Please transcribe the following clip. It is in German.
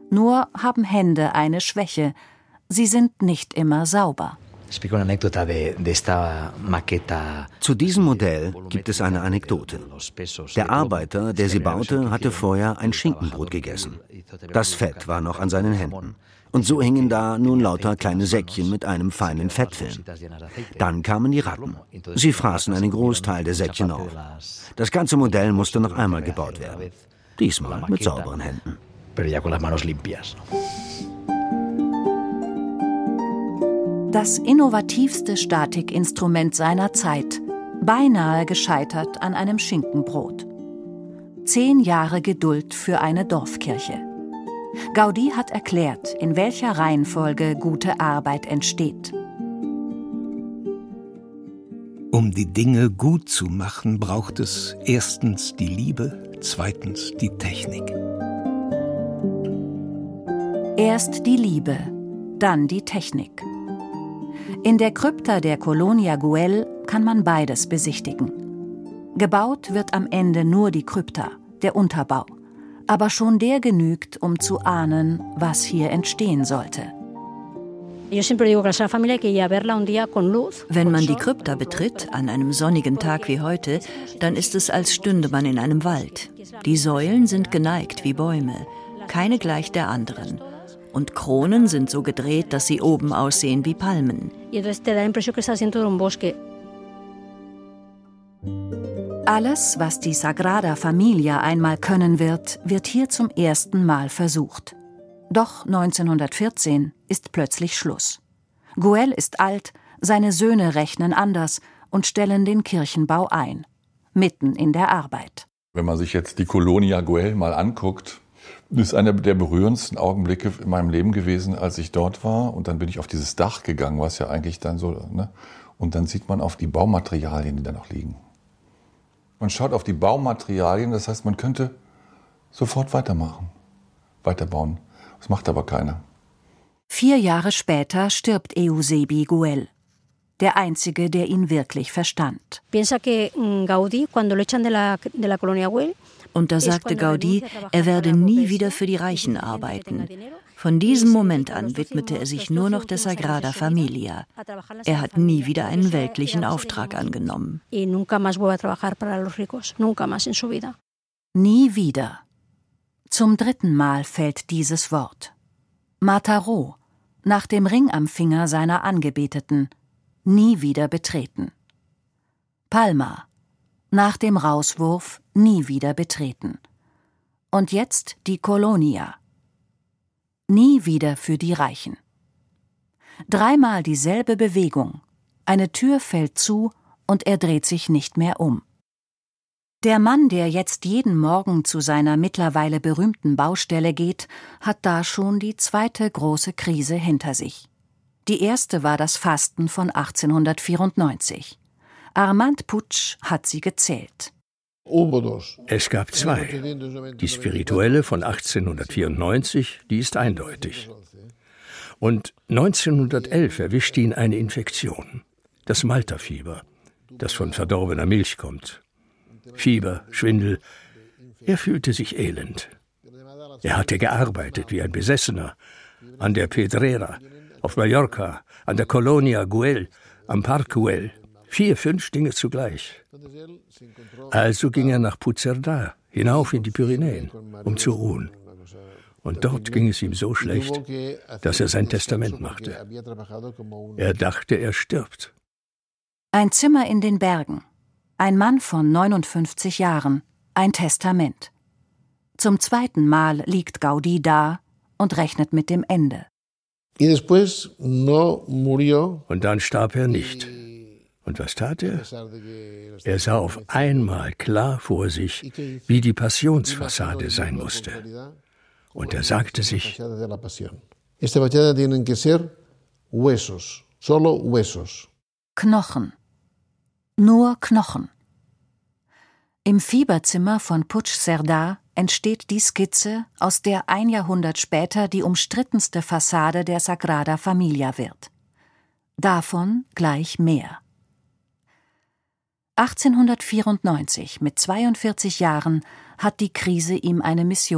Nur haben Hände eine Schwäche. Sie sind nicht immer sauber. Zu diesem Modell gibt es eine Anekdote. Der Arbeiter, der sie baute, hatte vorher ein Schinkenbrot gegessen. Das Fett war noch an seinen Händen. Und so hingen da nun lauter kleine Säckchen mit einem feinen Fettfilm. Dann kamen die Ratten. Sie fraßen einen Großteil der Säckchen auf. Das ganze Modell musste noch einmal gebaut werden. Diesmal mit sauberen Händen. Das innovativste Statikinstrument seiner Zeit, beinahe gescheitert an einem Schinkenbrot. 10 Jahre Geduld für eine Dorfkirche. Gaudí hat erklärt, in welcher Reihenfolge gute Arbeit entsteht. Um die Dinge gut zu machen, braucht es erstens die Liebe, zweitens die Technik. Erst die Liebe, dann die Technik. In der Krypta der Colonia Güell kann man beides besichtigen. Gebaut wird am Ende nur die Krypta, der Unterbau. Aber schon der genügt, um zu ahnen, was hier entstehen sollte. Wenn man die Krypta betritt, an einem sonnigen Tag wie heute, dann ist es, als stünde man in einem Wald. Die Säulen sind geneigt wie Bäume, keine gleich der anderen. Und Kronen sind so gedreht, dass sie oben aussehen wie Palmen. Alles, was die Sagrada Familia einmal können wird, wird hier zum ersten Mal versucht. Doch 1914 ist plötzlich Schluss. Güell ist alt, seine Söhne rechnen anders und stellen den Kirchenbau ein. Mitten in der Arbeit. Wenn man sich jetzt die Colonia Güell mal anguckt, ist einer der berührendsten Augenblicke in meinem Leben gewesen, als ich dort war. Und dann bin ich auf dieses Dach gegangen, was ja eigentlich dann so, ne? Und dann sieht man auf die Baumaterialien, die da noch liegen. Man schaut auf die Baumaterialien, das heißt, man könnte sofort weitermachen, weiterbauen. Das macht aber keiner. 4 Jahre später stirbt Eusebi Güell. Der Einzige, der ihn wirklich verstand. Und da sagte Gaudí, er werde nie wieder für die Reichen arbeiten. Von diesem Moment an widmete er sich nur noch der Sagrada Familia. Er hat nie wieder einen weltlichen Auftrag angenommen. Nie wieder. Zum 3. Mal fällt dieses Wort. Mataró, nach dem Ring am Finger seiner Angebeteten, nie wieder betreten. Palma, nach dem Rauswurf nie wieder betreten. Und jetzt die Colonia. Nie wieder für die Reichen. 3-mal dieselbe Bewegung. Eine Tür fällt zu und er dreht sich nicht mehr um. Der Mann, der jetzt jeden Morgen zu seiner mittlerweile berühmten Baustelle geht, hat da schon die 2. große Krise hinter sich. Die erste war das Fasten von 1894. Armand Puig hat sie gezählt. Es gab 2. Die spirituelle von 1894, die ist eindeutig. Und 1911 erwischte ihn eine Infektion, das Malterfieber, das von verdorbener Milch kommt. Fieber, Schwindel, er fühlte sich elend. Er hatte gearbeitet wie ein Besessener, an der Pedrera, auf Mallorca, an der Colonia Güell, am Parc Güell. 4, 5 Dinge zugleich. Also ging er nach Puigcerdà, hinauf in die Pyrenäen, um zu ruhen. Und dort ging es ihm so schlecht, dass er sein Testament machte. Er dachte, er stirbt. Ein Zimmer in den Bergen. Ein Mann von 59 Jahren. Ein Testament. Zum 2. Mal liegt Gaudí da und rechnet mit dem Ende. Und dann starb er nicht. Und was tat er? Er sah auf einmal klar vor sich, wie die Passionsfassade sein musste. Und er sagte sich, Knochen. Nur Knochen. Im Fieberzimmer von Puigcerdà entsteht die Skizze, aus der 1 Jahrhundert später die umstrittenste Fassade der Sagrada Familia wird. Davon gleich mehr. 1894, mit 42 Jahren, hat die Krise ihm eine Mission